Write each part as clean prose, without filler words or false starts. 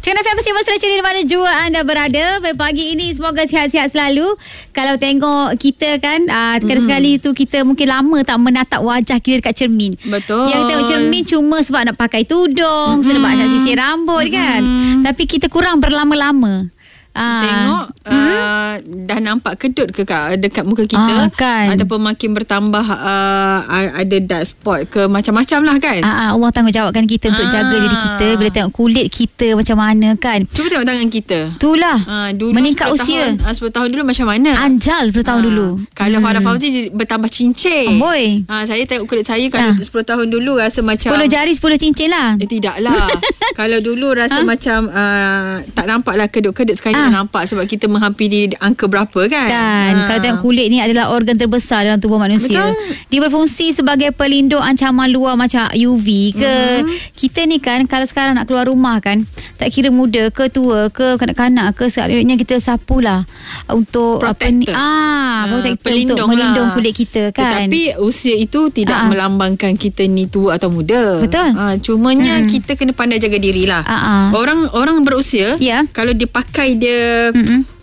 Kena FM bersama Mesra di mana jua anda berada. Pagi ini semoga sihat-sihat selalu. Kalau tengok kita kan, sekali-sekali tu kita mungkin lama tak menatap wajah kita dekat cermin. Betul. Yang tengok cermin cuma sebab nak pakai tudung, sebab nak sisir rambut kan. Tapi kita kurang berlama-lama. Tengok dah nampak kedut ke dekat muka kita kan? Ataupun makin bertambah ada dark spot ke macam-macam lah kan. Allah tanggungjawabkan kita untuk jaga diri kita. Bila tengok kulit kita macam mana kan. Cuba tengok tangan kita. Itulah dulu meningkat 10 usia tahun, 10 tahun dulu macam mana? Anjal 10 tahun dulu. Kalau Farah Fauzi bertambah cincin. Boy. Saya tengok kulit saya kalau 10 tahun dulu rasa macam 10 jari 10 cincin lah. Tidaklah. Kalau dulu rasa macam tak nampak lah kedut-kedut. Sekarang dah nampak sebab kita menghampiri angka berapa kan. Kalau tengok kulit ni adalah organ terbesar dalam tubuh manusia. Betul. Dia berfungsi sebagai pelindung ancaman luar macam UV ke. Kita ni kan kalau sekarang nak keluar rumah kan, tak kira muda ke tua ke kanak-kanak ke, seharusnya kita sapulah untuk protector. Pelindung untuk melindung kulit kita kan. Tetapi usia itu tidak melambangkan kita ni tua atau muda. Betul. Cumanya kita kena pandai jaga dirilah. Orang berusia kalau dia pakai dia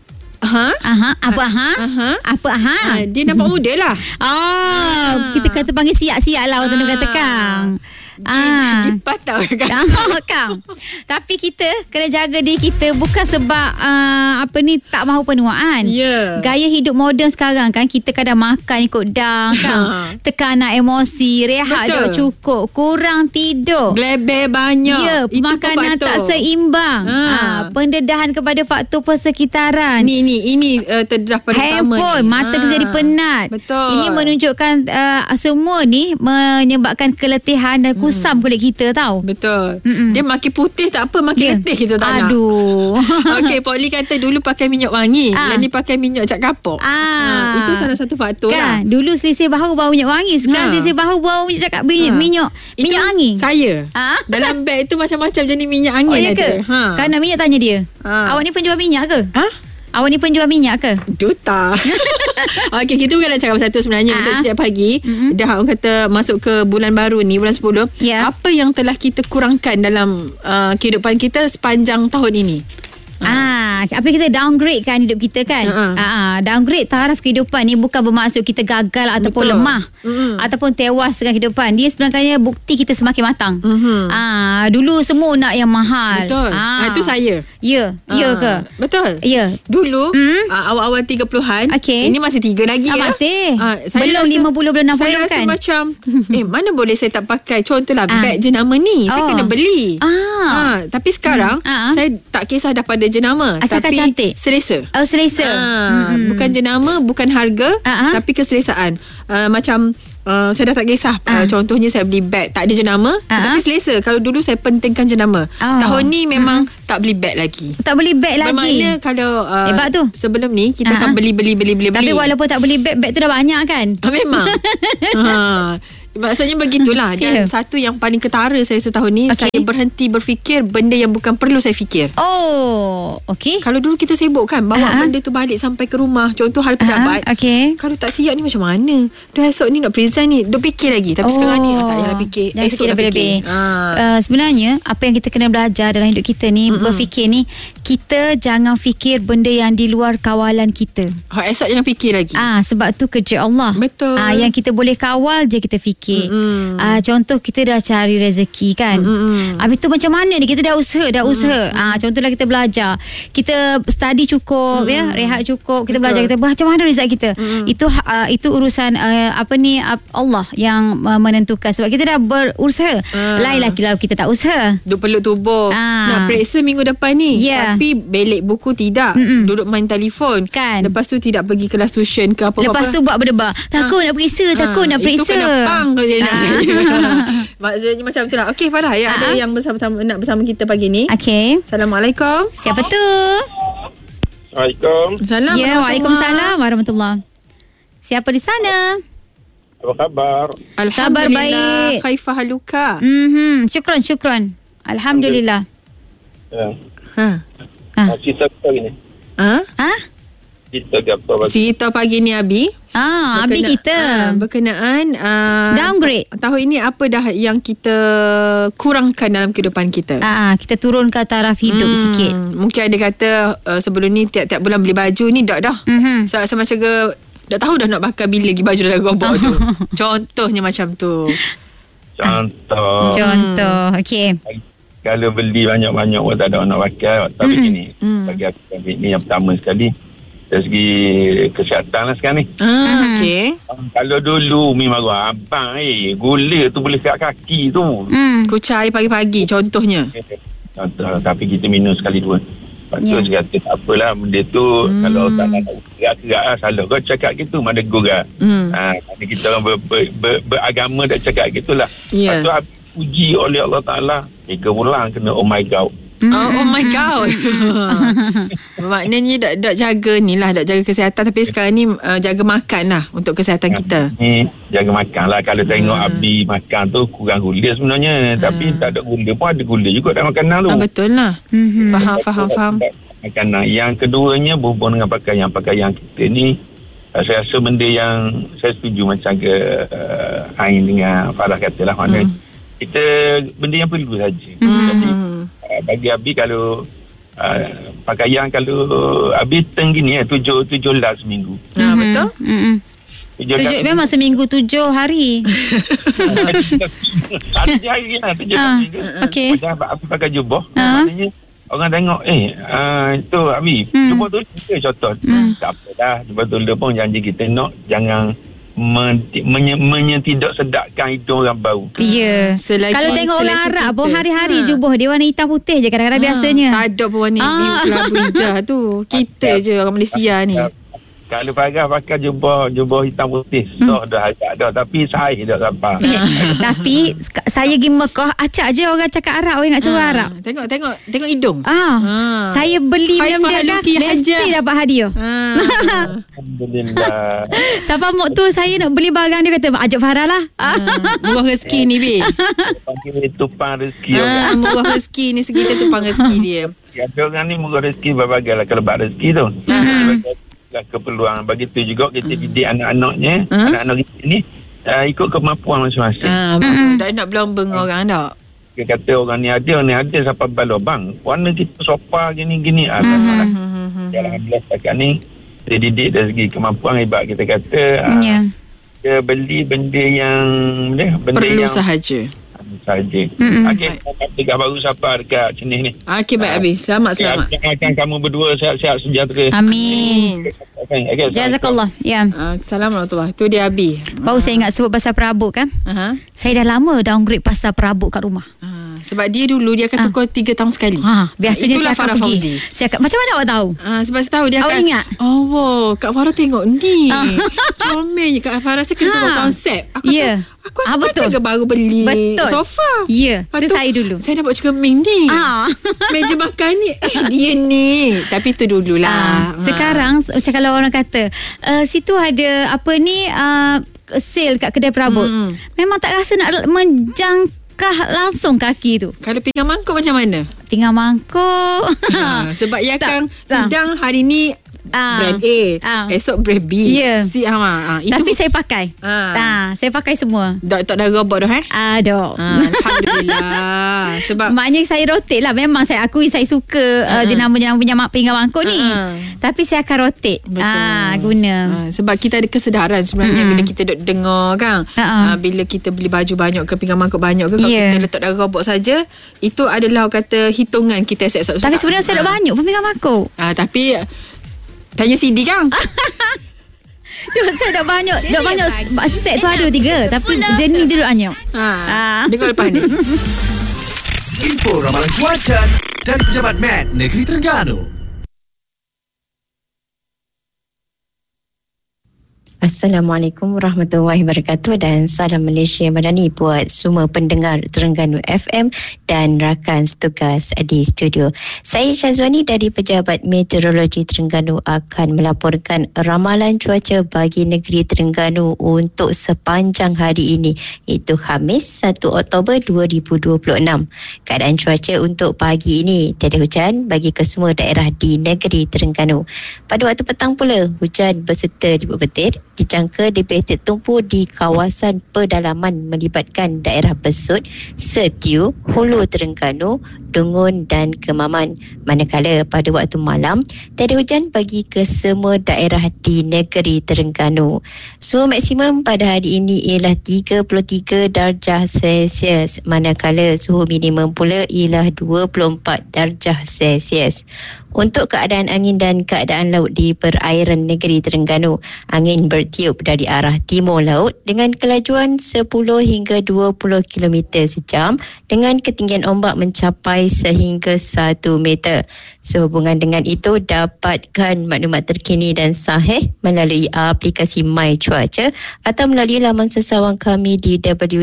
dia nampak muda lah. Kita kata panggil siap-siap lah orang tu katakan. Dia patah kan. Tapi kita kena jaga diri kita bukan sebab tak mahu penuaan. Gaya hidup moden sekarang kan, kita kadang makan ikut dang kan. Tekanan emosi, rehat tak cukup, kurang tidur, bleber banyak, makanan tak seimbang, pendedahan kepada faktor persekitaran. Ini terdedah pada handphone, mata kita jadi penat. Betul. Ini menunjukkan semua ni menyebabkan keletihan dan kusam kulit kita tau. Betul. Dia makin putih tak apa, makin letih kita tak nak. Okey, Pok Lee kata dulu pakai minyak wangi, yang ni pakai minyak cap kapok. Itu salah satu faktor kan? lah. Dulu selisih bahu bau minyak wangi, sekarang selisih bahu bau minyak angin. Saya dalam beg tu macam-macam jenis minyak angin ada. Kan minyak tanya dia. Awak ni penjual minyak ke? Awak ni penjual minyak ke? Duta. Okey, kita bukan nak cakap satu sebenarnya untuk setiap pagi. Dah orang kata masuk ke bulan baru ni, bulan 10. Apa yang telah kita kurangkan dalam kehidupan kita sepanjang tahun ini? Apa kita downgrade kan hidup kita kan. Downgrade taraf kehidupan ni bukan bermaksud kita gagal ataupun lemah ataupun tewas dengan kehidupan. Dia sebenarnya bukti kita semakin matang. Dulu semua nak yang mahal. Betul. Itu saya. Ya ke? Betul. Ya. Dulu awal-awal 30-an, ini masih 3 lagi masih. Saya belum 50 belum 60 saya rasa kan. macam mana boleh saya tak pakai contohlah beg jenama ni. Saya kena beli. Tapi sekarang saya tak kisah dah pada jenama, asalkan tapi cantik, selesa. Selesa. Bukan jenama, bukan harga, tapi keselesaan. Macam saya dah tak kisah. Contohnya saya beli beg tak ada jenama, tapi selesa. Kalau dulu saya pentingkan jenama. Tahun ni memang tak beli beg lagi. Tak beli beg lagi. Bermakna kalau hebat tu. Sebelum ni kita akan beli. Tapi walaupun tak beli beg tu dah banyak kan. Memang. Maksudnya begitulah. Dan satu yang paling ketara saya setahun ni, saya berhenti berfikir benda yang bukan perlu saya fikir. Okey. Kalau dulu kita sibuk kan bawa benda tu balik sampai ke rumah. Contoh hal pejabat. Kalau tak siap ni macam mana? Dah esok ni nak present ni, dah fikir lagi. Tapi sekarang ni tak payahlah fikir. Esok dah fikir. Sebenarnya apa yang kita kena belajar dalam hidup kita ni, berfikir ni, kita jangan fikir benda yang di luar kawalan kita. Esok jangan fikir lagi. Sebab tu kerja Allah. Betul. Yang kita boleh kawal je kita fikir. Contoh kita dah cari rezeki kan. Habis tu macam mana ni, kita dah usaha. Contohlah kita belajar, kita study cukup, rehat cukup, kita belajar, kita macam mana result kita. Itu urusan Allah yang menentukan. Sebab kita dah berusaha. Lainlah kalau kita tak usaha, duduk peluk tubuh, nak periksa minggu depan ni, tapi belik buku tidak, duduk main telefon kan. Lepas tu tidak pergi kelas tuition ke apa-apa. Lepas tu buat berdebar, takut nak periksa, takut nak periksa. Itu kena pang kalau dia nak saya. Maksudnya macam tu lah. Okey Farah, ada yang nak bersama kita pagi ni. Okey. Assalamualaikum. Siapa tu? Waalaikumsalam. Waalaikumsalam warahmatullahi. Siapa di sana? Apa khabar? Alhamdulillah. Khaifah haluka. Syukran. Alhamdulillah. Cerita apa hari ni? Cerita pagi ni Abi. Abi kita berkenaan downgrade. Tahun ini apa dah yang kita kurangkan dalam kehidupan kita? Kita turunkan taraf hidup sikit. Mungkin ada kata sebelum ni tiap-tiap bulan beli baju ni dah. Saya macam ke dah tahu dah nak pakai bila lagi baju dah gobok tu. Contohnya macam tu. Contoh. Okey. Kalau beli banyak-banyak pun tak ada orang nak pakai. Tapi gini, bagi aku ni yang pertama sekali dari segi kesihatan lah sekarang ni. Okey. Kalau dulu mi marah abang gula tu boleh siap kaki tu. Kucai air pagi-pagi contohnya. Tapi kita minum sekali dua. Lepas tu saya kata tak apalah benda tu. Kalau tak nak gerak-gerak lah, salah kau cakap gitu mana gerak. Kita orang beragama tak cakap gitulah. Lepas tu habis puji oleh Allah Ta'ala, pulang kena oh my God. Oh my God. Maknanya dak jaga ni lah, dak jaga kesihatan. Tapi sekarang ni jaga makan lah untuk kesihatan kita. Jaga makan lah. Kalau tengok Abi makan tu kurang gula sebenarnya. Tapi tak ada gula pun ada gula juga dalam makanan tu. Betul lah. Faham. Makanan. Yang keduanya berhubung dengan pakaian kita ni, saya rasa benda yang saya setuju macam ke Ain dengan Farah kata lah, mana kita benda yang perlu saja. Jadi bagi Abi kalau pakaian, kalau Abi teng gini 7 las seminggu. Betul. 7 memang seminggu 7 hari. Ada hari lah 7 seminggu. Okey. Macam Abi pakai jubah, maknanya orang tengok itu Abi jubah tu contoh. Tak apalah, jubah tu pun janji kita nak jangan tidak sedapkan hidung orang bau. Ya. Kalau tengok orang Arab pun hari-hari jubah dia warna hitam putih je kadang-kadang biasanya. Tak ada pun warna kelabu hijau tu. Kita je orang Malaysia ni. Kalau Farah pakai jubah hitam putih, dah agak dah, tapi saya dah sampai. Tapi saya pergi Mekah, acak je orang cakap Arab, orang ingat suara Arab. Tengok hidung. Saya beli benda dah, mesti dapat hadiah. Alhamdulillah. Siapa mak tu saya nak beli barang, dia kata ajak Farah lah. Murah rezeki ni Bi. Panggil tupang rezeki. Murah rezeki ni segitu tupang rezeki dia. Ada orang ni murah rezeki berbagai lah kalau bak rezeki tu. Keperluan begitu juga kita didik anak-anaknya, anak-anak kita ni ikut kemampuan masing-masing. Tak nak belombeng orang tak. Dia kata orang ni ada siapa balo bang warna kita sopa gini-gini. Alhamdulillah setakat ni kita didik dari segi kemampuan, hebat kita kata. Kita beli benda yang perlu sahaja. Okey, kita baru sampai dekat sini ni. Okey, baik Abi. Selamat. Akan kamu berdua sihat-sihat sejahtera. Amin. Okay, Jazakallah. Ya. Assalamualaikum. Tu dia Abi. Baru saya ingat sebut pasal perabot kan. Saya dah lama downgrade pasal perabot kat rumah. Sebab dia dulu dia akan tukar 3 tahun sekali. Biasanya itulah saya akan Farah pergi. Macam mana awak tahu? Sebab saya tahu dia awak akan ingat? Kak Farah tengok ni. Comelnya Kak Farah saya kena tukar konsep. Aku rasa ke baru beli sofa. Ya, tu saya dulu. Saya nak buat cermin ni. Meja makan ni. Dia ni. Tapi tu dululah. Sekarang macam kalau orang kata situ ada apa ni sale kat kedai perabot. Memang tak rasa nak menjangkah langsung kaki tu. Kalau pinggan mangkuk macam mana? Pinggan mangkuk. Sebab yang akan hidang hari ni brand A, esok brand B, C itu tapi saya pakai. Saya pakai semua. Tak dah robot dah Dok. Alhamdulillah. Sebab maknanya saya rotate lah. Memang saya akui saya suka jenama-jenama punya pinggan mangkuk ni. Tapi saya akan rotate. Guna. Sebab kita ada kesedaran sebenarnya bila kita duk dengar kan. Bila kita beli baju banyak ke, pinggan mangkuk banyak ke, kalau kita letak dalam robot saja, itu adalah kata hitungan kita esok. Tapi sebenarnya saya dah banyak pun pinggan mangkuk. Tapi tanya CD kan. Saya dah banyak set tu ada 3, tapi jenis dia banyak. Dengar lepas ni. Info ramalan cuaca dari Pejabat Met Negeri Terengganu. Assalamualaikum warahmatullahi wabarakatuh dan salam Malaysia Madani buat semua pendengar Terengganu FM dan rakan setugas di studio. Saya Syazwani dari Pejabat Meteorologi Terengganu akan melaporkan ramalan cuaca bagi negeri Terengganu untuk sepanjang hari ini, iaitu Khamis 1 Oktober 2026. Keadaan cuaca untuk pagi ini tiada hujan bagi kesemua daerah di negeri Terengganu. Pada waktu petang pula, hujan berserta ribut petir dijangka lebih tertumpu di kawasan pedalaman melibatkan daerah Besut, Setiu, Hulu Terengganu, Dungun dan Kemaman. Manakala pada waktu malam tiada hujan bagi kesemua daerah di negeri Terengganu. Suhu maksimum pada hari ini ialah 33 darjah Celsius, manakala suhu minimum pula ialah 24 darjah Celsius. Untuk keadaan angin dan keadaan laut di perairan negeri Terengganu, angin bertiup dari arah timur laut dengan kelajuan 10 hingga 20 km sejam dengan ketinggian ombak mencapai sehingga 1 meter. Sehubungan dengan itu, dapatkan maklumat terkini dan sahih melalui aplikasi My Cuaca atau melalui laman sesawang kami di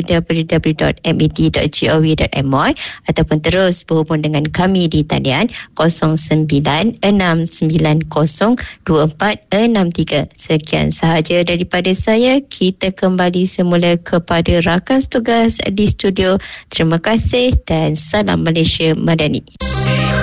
www.met.gov.my ataupun terus berhubung dengan kami di talian 0969902463. Sekian sahaja daripada saya. Kita kembali semula kepada rakan setugas di studio. Terima kasih dan salam Malaysia Madani.